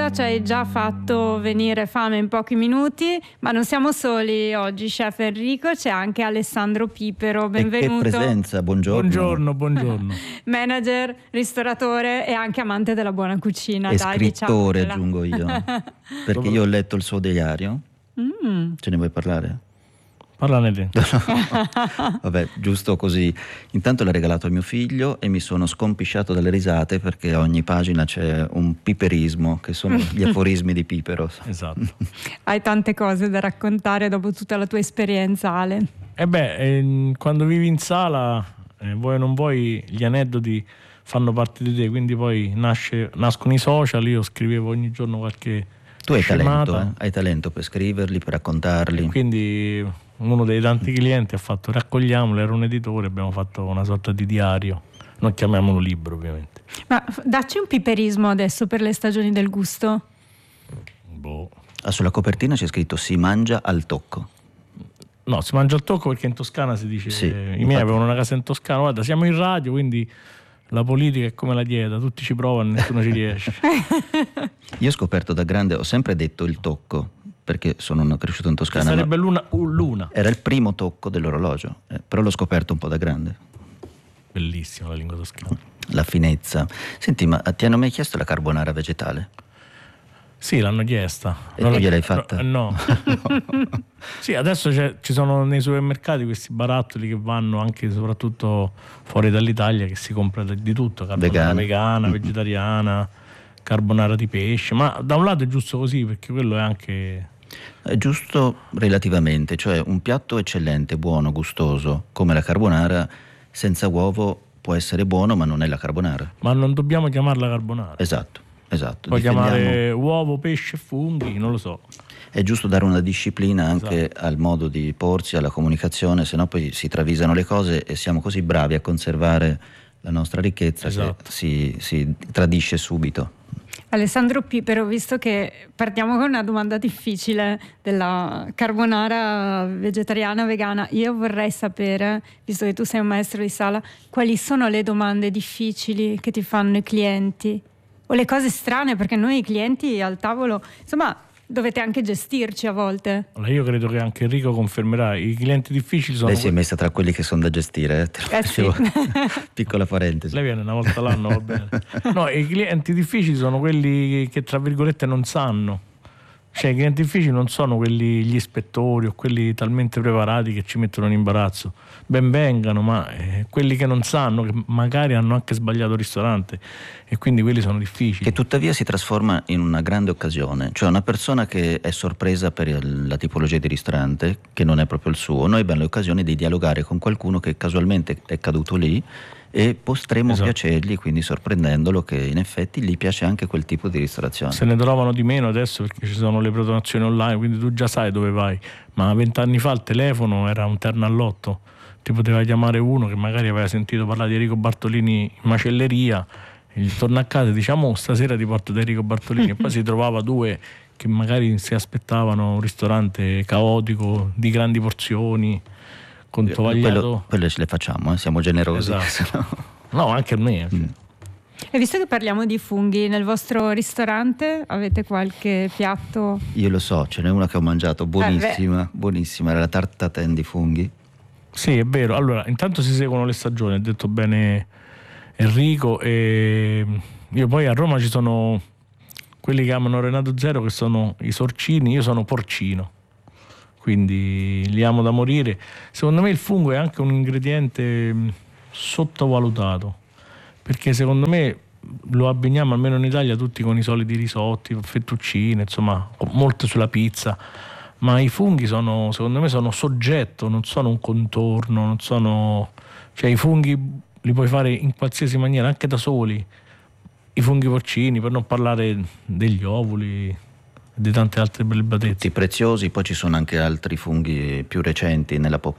Buonasera, ci hai già fatto venire fame in pochi minuti, ma non siamo soli oggi, chef Enrico, c'è anche Alessandro Pipero, benvenuto. E che presenza, buongiorno. Buongiorno. Manager, ristoratore e anche amante della buona cucina. E dai, scrittore, diciamocela. aggiungo io, perché io ho letto il suo diario. Ce ne vuoi parlare? Parlane te. Vabbè, giusto così. Intanto l'ha regalato a mio figlio e mi sono scompisciato dalle risate perché a ogni pagina c'è un piperismo, che sono gli aforismi di Pipero. Esatto. Hai tante cose da raccontare dopo tutta la tua esperienza, Ale. Quando vivi in sala, vuoi o non vuoi, gli aneddoti fanno parte di te, quindi poi nascono i social, io scrivevo ogni giorno qualche Tu hai scemata. talento, hai talento per scriverli, per raccontarli. Quindi uno dei tanti clienti ha fatto raccogliamolo, era un editore, abbiamo fatto una sorta di diario, non chiamiamolo libro ovviamente. Ma dacci un piperismo adesso per le stagioni del gusto. Sulla copertina c'è scritto si mangia al tocco. No, si mangia al tocco perché in Toscana si dice, Sì, i miei infatti. avevano una casa in Toscana, guarda siamo in radio quindi la politica è come la dieta, tutti ci provano, nessuno ci riesce. Io ho scoperto da grande, ho sempre detto il tocco, perché sono cresciuto in Toscana. Sarebbe l'una. Era il primo tocco dell'orologio, però l'ho scoperto un po' da grande. Bellissima la lingua toscana. La finezza. Senti, ma ti hanno mai chiesto la carbonara vegetale? Sì, l'hanno chiesta. E tu gliel'hai fatta? No. Sì, adesso ci sono nei supermercati questi barattoli che vanno anche soprattutto fuori dall'Italia, che si compra di tutto, carbonara vegana, vegetariana, carbonara di pesce, ma da un lato è giusto così perché quello è anche... È giusto relativamente, cioè un piatto eccellente, buono, gustoso, come la carbonara, senza uovo può essere buono ma non è la carbonara. Ma non dobbiamo chiamarla carbonara. Esatto. Puoi chiamare uovo, pesce, funghi, non lo so. È giusto dare una disciplina anche al modo di porsi, alla comunicazione, sennò poi si travisano le cose e siamo così bravi a conservare la nostra ricchezza che si tradisce subito. Alessandro Pipero, visto che partiamo con una domanda difficile della carbonara vegetariana vegana, io vorrei sapere, visto che tu sei un maestro di sala, quali sono le domande difficili che ti fanno i clienti? O le cose strane, perché noi i clienti al tavolo, insomma, dovete anche gestirci a volte. Allora, io credo che anche Enrico confermerà, i clienti difficili sono... Lei si è messa tra quelli che sono da gestire, te lo dicevo. Sì. Piccola parentesi. Lei viene una volta l'anno, va bene. No, i clienti difficili sono quelli che tra virgolette non sanno. Cioè i clienti difficili non sono quelli, gli ispettori o quelli talmente preparati che ci mettono in imbarazzo. Ben vengano, ma quelli che non sanno, che magari hanno anche sbagliato il ristorante e quindi quelli sono difficili. Che tuttavia si trasforma in una grande occasione, cioè una persona che è sorpresa per la tipologia di ristorante, che non è proprio il suo, noi abbiamo l'occasione di dialogare con qualcuno che casualmente è caduto lì e potremo piacergli, quindi sorprendendolo che in effetti gli piace anche quel tipo di ristorazione. Se ne trovano di meno adesso perché ci sono le prenotazioni online, quindi tu già sai dove vai, ma 20 anni fa il telefono era un terno all'otto, ti poteva chiamare uno che magari aveva sentito parlare di Enrico Bartolini in macelleria e gli torna a casa e diciamo stasera ti porto da Enrico Bartolini e poi si trovava due che magari si aspettavano un ristorante caotico di grandi porzioni con tovagliato. Quello ce le facciamo, siamo generosi. Esatto. No, anche a me. E visto che parliamo di funghi, nel vostro ristorante avete qualche piatto? Io lo so, ce n'è una che ho mangiato buonissima, era la tarte tatin di funghi. Sì, è vero. Allora, intanto si seguono le stagioni, ha detto bene Enrico, e io poi a Roma ci sono quelli che amano Renato Zero, che sono i sorcini, io sono porcino, quindi li amo da morire. Secondo me il fungo è anche un ingrediente sottovalutato, perché secondo me lo abbiniamo almeno in Italia tutti con i soliti risotti, fettuccine, insomma molto sulla pizza, ma i funghi secondo me sono soggetto, non sono un contorno, non sono, cioè i funghi li puoi fare in qualsiasi maniera, anche da soli, i funghi porcini, per non parlare degli ovuli e di tante altre belle batezze. Tutti preziosi, poi ci sono anche altri funghi più recenti nella popolazione.